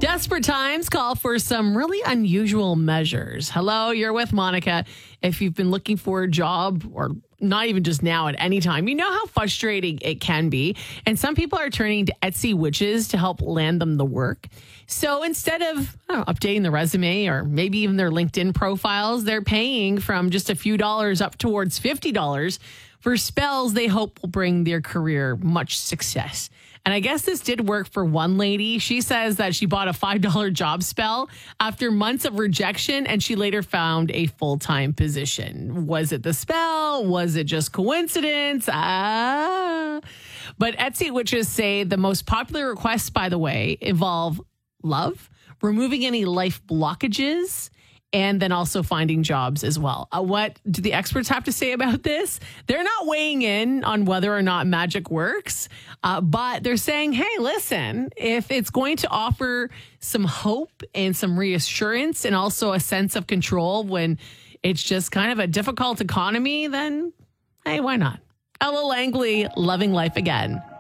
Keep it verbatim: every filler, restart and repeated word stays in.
Desperate times call for some really unusual measures. Hello, you're with Monica. If you've been looking for a job, or not even just now, at any time, you know how frustrating it can be. And some people are turning to Etsy witches to help land them the work. So instead of I don't know, updating the resume or maybe even their LinkedIn profiles, they're paying from just a few dollars up towards fifty dollars for spells they hope will bring their career much success. And I guess this did work for one lady. She says that she bought a five dollars job spell after months of rejection, and she later found a full-time position. Was it the spell? Was it just coincidence? Ah. But Etsy witches say the most popular requests, by the way, involve love, removing any life blockages, and then also finding jobs as well. Uh, what do the experts have to say about this? They're not weighing in on whether or not magic works, uh, but they're saying, hey, listen, if it's going to offer some hope and some reassurance and also a sense of control when it's just kind of a difficult economy, then hey, why not? Ella Langley, Loving Life Again.